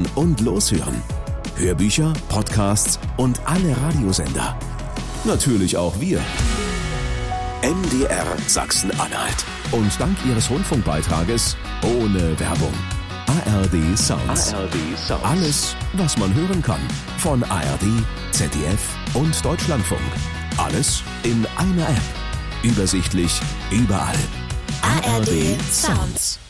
und loshören. Hörbücher, Podcasts und alle Radiosender. Natürlich auch wir. MDR Sachsen-Anhalt. Und dank Ihres Rundfunkbeitrages ohne Werbung. ARD Sounds. Alles, was man hören kann. Von ARD, ZDF und Deutschlandfunk. Alles in einer App. Übersichtlich überall. ARD Sounds.